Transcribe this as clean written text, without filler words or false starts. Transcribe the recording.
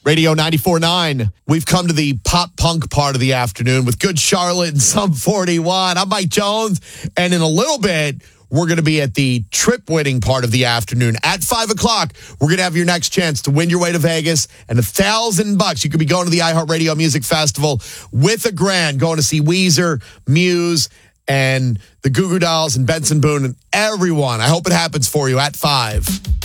Radio 94.9. We've come to the pop punk part of the afternoon with Good Charlotte and Sum 41. I'm Mike Jones, and in a little bit, we're going to be at the trip-winning part of the afternoon. At 5 o'clock, we're going to have your next chance to win your way to Vegas and $1,000. You could be going to the iHeartRadio Music Festival with $1,000, going to see Weezer, Muse, and the Goo Goo Dolls and Benson Boone and everyone. I hope it happens for you at 5.